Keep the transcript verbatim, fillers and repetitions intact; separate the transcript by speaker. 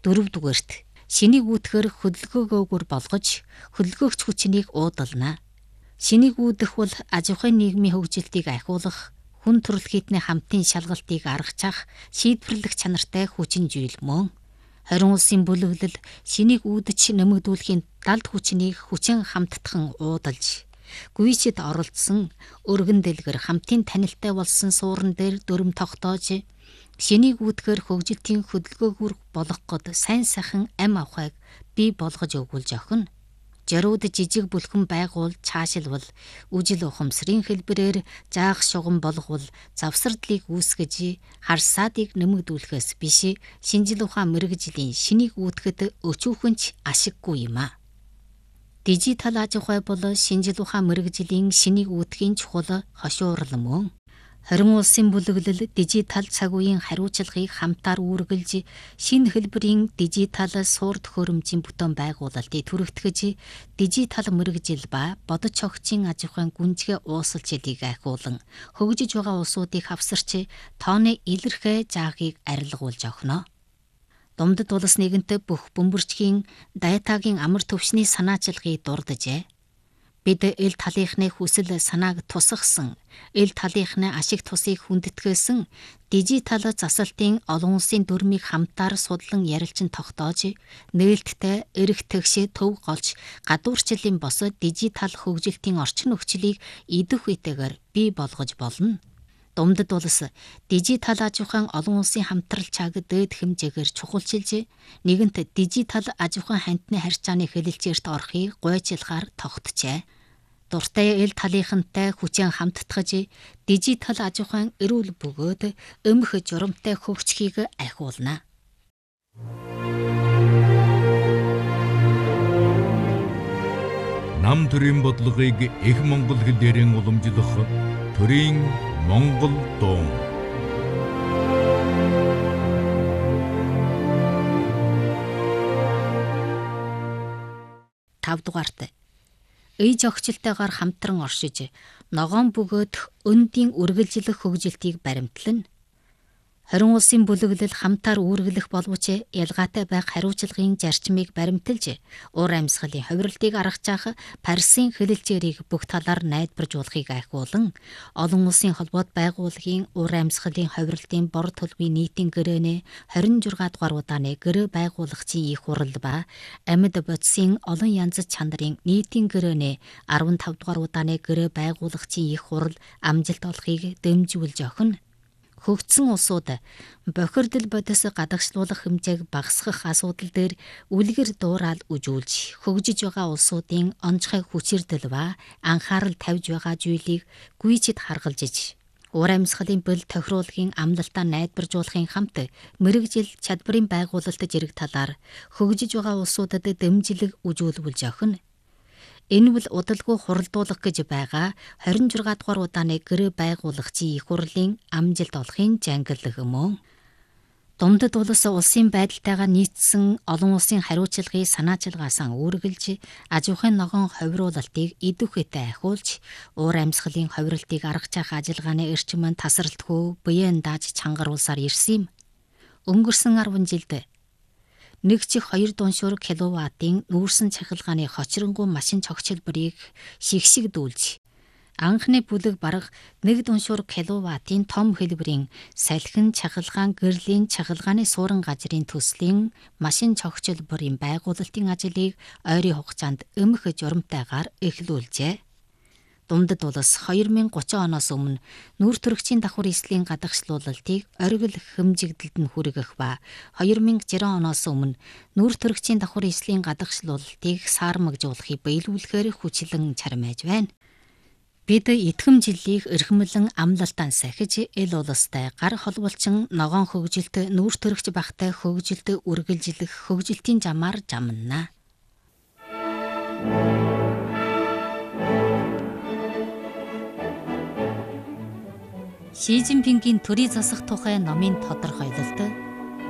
Speaker 1: Дөрөвдүгээрт шинийг үүдхээр хөдөлгөөгөөгөр болгож хөдөлгөөгч хүчнийг уудална. Шинийг үүдэх бол аж ахуйн нийгмийн хөгжилтийг ахиулах, хүн төрөлхийдний хамтын шалгалтыг аргачаах шийдвэрлэх чанартай хүчин зүйл мөн. Хорин улсын бүлэглэл шинийг үүдэж нэмэгдүүлэхийн далд хүчнийг хүчин хамттхан уудалж, гүйцэд оролцсон өргөн дэлгэр хамтын танилтай болсон суурин дээр дүрм тогтоож, шинийг үүдгээр хөгжилтийн хөдөлгөөгөр болох гот сайн сайхан ам авахыг бий болгож өгүүлж охин. Жарууд жижиг бүлхэн байгуул цаашилвал үжил ухамсарын хэлбэрээр жаах шугам болгвол завсардлыг үүсгэж харсаадыг нэмэгдүүлэхээс биш шинжил ухаан мэрэгжлийн шинийг үүдгэд өчүүхэнч ашиггүй юм а. Дижитал аж ахуй бол шинжил ухаан мэрэгжлийн шинийг үүдхийн чухал хошуурал мөн. Хорин улсын бүлэглэл дижитал цаг үеийн хариуцлагыг хамтаар үүргэлж, шинэ хэлбэрийн дижитал суур төхөөрөмжийн бүтээн байгуулалтыг түрэгтгэж, дижитал мэрэгжил ба бодож цогцын аж ахуйн гүнзгий уусалчлалыг ахиулан, хөгжиж байгаа улсуудыг хавсарч, тооны илэрхээ жаагийг арилгуулж огно. Думдад улс нэгэнтээ бүх бөмбөрчгийн датагийн амар төвшний санаачилгыг дурджээ. Бид эл талынхны хүсэл санааг тусгасан, эл талынхны ашиг тусыг хүндэтгээсэн дижитал засалтын олон улсын дүрмийг хамтаар судлан ярилцсан тогтоож, нээлттэй эрх тэгш төв голж, гадуурчлалын босод дижитал хөгжилтийн орчин нөхцөлийг идэх үетэйгээр бий болгож болно. Думдад улс дижитал аж ахуйн олон улсын хамтрал чаг дээд хэмжээгээр чухалчилж, нэгэнт дижитал аж ахуйн хандны харьцааны хэлэлцээрт орохыг гуйчилахаар тогтжээ. Дуртай эл талынхантай хүчин хамттгаж, дижитал аж ахуйн эрүүл бөгөөд өмх журамтай хөгжихийг ахиулна.
Speaker 2: Нам төрийн бодлогыг их монгол хэлээрэн уламжлах төрийн монгол дуун.
Speaker 1: Тавдугаарт ээж огчлтойгоор хамтран оршиж, ногоон бөгөөд өндийн үргэлжлэх хөгжилтийг баримтлана. Хорин улсын бүлэглэл хамтаар үүргэлэх боловч ялгаатай байх хариуцлагын зарчмыг баримталж, ур амьсгалын хувиралтыг аргачаах Парисын хэлэлцээрийг бүх талаар найдваржуулахыг ахиулан, олон улсын холбоот байгууллагын ур амьсгалын хувиралтын бор төлбөрийн нийтийн гэрээнэ хорин зургаат дугаар удааны гэрээ байгуулагчийн их хурал ба амьд бодисын олон янз чанарын нийтийн гэрээнэ арван тав дугаар удааны гэрээ байгуулагчийн их хурал амжилт олохыг дэмжүүлж охин. Хөгжсөн улсууд бохирдол бодис гадагшлуулах хэмжээг багасгах асуудал дээр үлгэр дуурал үжүүлж, хөгжиж байгаа улсуудын онцгой хүчирдэл ба анхаарал тавьж байгаа зүйлийг гүйцэд харгалзаж, ур амьсгалын бэл тохируулгын амлалтаа найдваржуулахын хамт мэрэгжил чадварын байгуулалт зэрэг талаар хөгжиж байгаа улсуудад дэмжлэг үжүүлүүлж охин. Энэ бол удалгүй хуралдуулах гэж байгаа хорин зургаат дугаар удааны гэрээ байгуулагчийн их хурлын амжилт олохын жангиллаг мөн. Думдад улс улсын байдалтайгаа нийцсэн олон улсын хариуцлагыг санаачилгаасаа үүргэлж, аж ахуйн ногоон ховируулалтыг идэх үетэй ахиулж, ур амьсгалын хувиралтыг аргачаах ажиллагааны эрчим тасралтгүй буян дааж чангаруулсаар ирсэн юм. Өнгөрсөн арван жилд нэг чих хоёр дуушуур киловаттын нүүрсэн цахилгааны хочронгуй машин цогцлборыг шигшигдүүлж, анхны бүлэг бараг нэг дуушуур киловаттын том хэлбэрийн салхин цахилгаан гэрлийн цахилгааны суурин газрын төслийн машин цогцлборын байгуулалтын ажлыг ойрын хугацаанд өмх журамтайгаар эхлүүлжээ. Думдад улс хоёр мянга гурван оноос өмнө нүүр төрөгчийн давхар эслийн гадагшлуулалтыг оргил хэмжигдэлд нь хүргэх ба хоёр мянга гурван оноос өмнө нүүр төрөгчийн давхар эслийн гадагшлуулалтыг саармагжуулахыг биелүүлэхээр хүчлэн чармайж байна. Бид итгэмжлэлийг эрхэмлэн амлалтаа сахиж, эл улстай гар холболчин ногоон хөгжилт нүүр төрөгч багтай хөгжилт үргэлжлэх хөгжилтийн замаар жамнана. Ши Цзиньпингийн төрийн засах тухай номын тодорхойлолт